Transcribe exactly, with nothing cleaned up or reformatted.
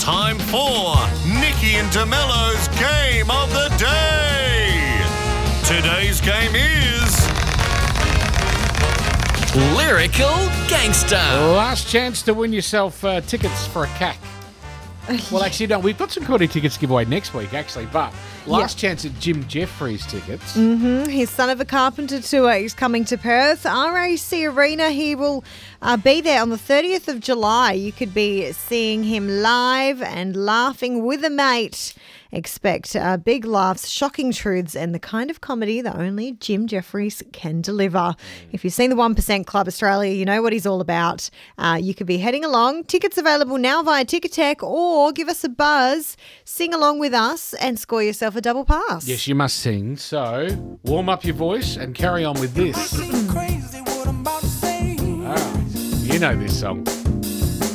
time for Nikki and DeMello's Game of the Day. Today's game is Lyrical Gangster. Last chance to win yourself uh, tickets for a C A C. Well, actually, no, we've got some quality tickets to give away next week, actually, but last yeah. chance at Jim Jeffries tickets. Mm-hmm. His Son of a Carpenter tour is coming to Perth. R A C Arena, he will uh, be there on the thirtieth of July. You could be seeing him live and laughing with a mate. Expect uh, big laughs, shocking truths, and the kind of comedy that only Jim Jeffries can deliver. If you've seen the one percent Club Australia, you know what he's all about. Uh, you could be heading along. Tickets available now via Ticketek, or give us a buzz, sing along with us, and score yourself a double pass. Yes, you must sing. So warm up your voice and carry on with this. All right, you know this song.